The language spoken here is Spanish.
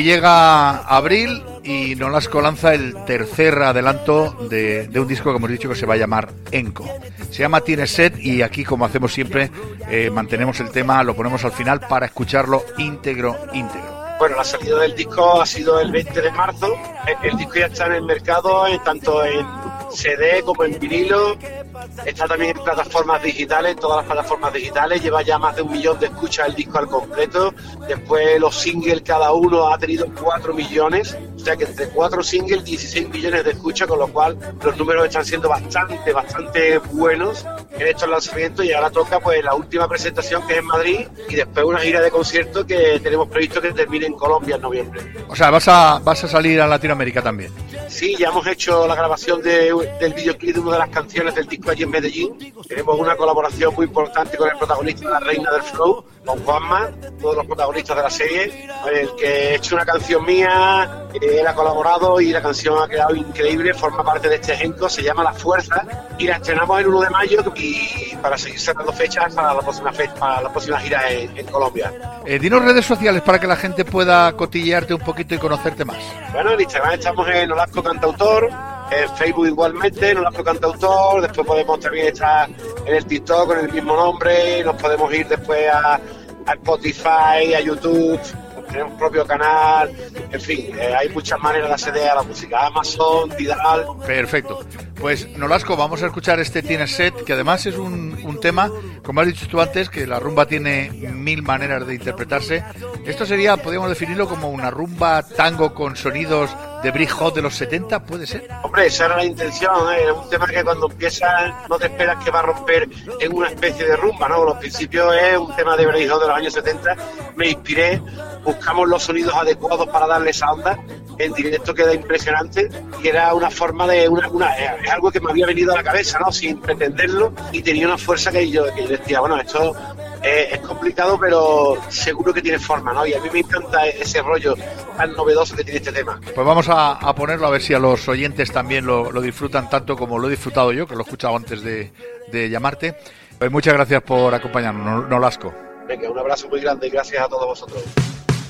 Llega abril y Nolasco lanza el tercer adelanto de un disco que hemos dicho que se va a llamar Enco. Se llama Tienes Sed y aquí, como hacemos siempre, mantenemos el tema, lo ponemos al final para escucharlo íntegro. Bueno, la salida del disco ha sido el 20 de marzo. El disco ya está en el mercado, tanto en CD como en vinilo. Está también en plataformas digitales, todas las plataformas digitales. Lleva ya más de 1 millón de escuchas el disco al completo. Después los singles, cada uno ha tenido 4 millones. O sea que entre 4 singles, 16 millones de escuchas, con lo cual los números están siendo bastante buenos en estos lanzamientos. Y ahora toca pues la última presentación, que es en Madrid, y después una gira de conciertos que tenemos previsto que termine en Colombia en noviembre. O sea, vas a salir a Latinoamérica también. Sí, ya hemos hecho la grabación del videoclip de una de las canciones del disco allí en Medellín. Tenemos una colaboración muy importante con el protagonista de La Reina del Flow, con Juanma, todos los protagonistas de la serie, con el que he hecho una canción mía, él ha colaborado y la canción ha quedado increíble, forma parte de este Enco, se llama La Fuerza, y la estrenamos el 1 de mayo y para seguir cerrando fechas para la próxima gira en Colombia. Dinos redes sociales para que la gente pueda cotillearte un poquito y conocerte más. Bueno, en Instagram estamos en Nolasco Cantautor, en Facebook igualmente, Nolasco Cantautor, después podemos también estar en el TikTok con el mismo nombre, nos podemos ir después a Spotify, a YouTube, tenemos propio canal, en fin, hay muchas maneras de acceder a la música, Amazon, Tidal. Perfecto, pues Nolasco, vamos a escuchar este Tienes Sed, que además es un tema, como has dicho tú antes, que la rumba tiene 1000 maneras de interpretarse. Esto sería, podríamos definirlo como una rumba tango con sonidos de Brick Hot de los 70, ¿puede ser? Hombre, esa era la intención, es un tema que cuando empiezas no te esperas que va a romper en una especie de rumba, ¿no? Los principios es un tema de Brick Hot de los años 70, me inspiré, buscamos los sonidos adecuados para darle esa onda, en directo queda impresionante y era una forma de es algo que me había venido a la cabeza, ¿no? Sin pretenderlo, y tenía una fuerza que yo decía, bueno, esto es complicado, pero seguro que tiene forma, ¿no? Y a mí me encanta ese rollo tan novedoso que tiene este tema. Pues vamos a ponerlo, a ver si a los oyentes también lo disfrutan tanto como lo he disfrutado yo, que lo he escuchado antes de llamarte. Pues muchas gracias por acompañarnos, Nolasco. Venga, un abrazo muy grande y gracias a todos vosotros.